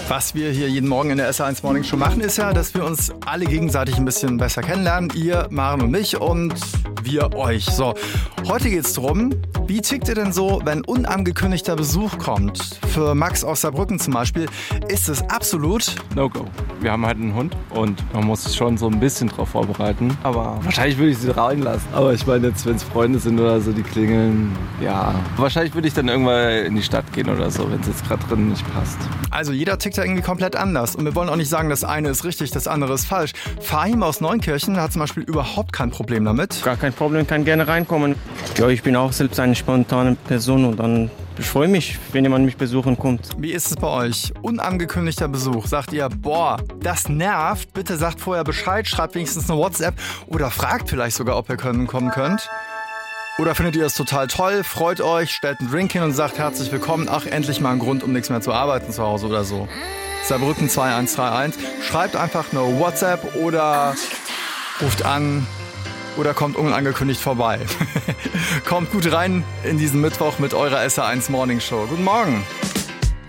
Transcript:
Was wir hier jeden Morgen in der SR1 Morning Show machen, ist ja, dass wir uns alle gegenseitig ein bisschen besser kennenlernen. Ihr, Maren und mich und wir euch. So, heute geht's drum, wie tickt ihr denn so, wenn unangekündigter Besuch kommt? Für Max aus Saarbrücken zum Beispiel ist es absolut No-Go. Wir haben halt einen Hund und man muss sich schon so ein bisschen drauf vorbereiten. Aber wahrscheinlich würde ich sie reinlassen. Aber ich meine jetzt, wenn es Freunde sind oder so, die klingeln, ja. Wahrscheinlich würde ich dann irgendwann in die Stadt gehen oder so, wenn es jetzt gerade drin nicht passt. Also jeder tickt da irgendwie komplett anders. Und wir wollen auch nicht sagen, das eine ist richtig, das andere ist falsch. Fahim aus Neunkirchen hat zum Beispiel überhaupt kein Problem damit. Gar kein Problem, kann gerne reinkommen. Ja, ich bin auch selbst eine spontane Person und dann ich freue mich, wenn jemand mich besuchen kommt. Wie ist es bei euch? Unangekündigter Besuch. Sagt ihr, boah, das nervt. Bitte sagt vorher Bescheid, schreibt wenigstens eine WhatsApp oder fragt vielleicht sogar, ob ihr kommen könnt. Oder findet ihr es total toll, freut euch, stellt einen Drink hin und sagt herzlich willkommen. Ach, endlich mal ein Grund, um nichts mehr zu arbeiten zu Hause oder so. Saarbrücken 2131. Schreibt einfach eine WhatsApp oder ruft an. Oder kommt unangekündigt vorbei. Kommt gut rein in diesen Mittwoch mit eurer SR1 Morning Show. Guten Morgen.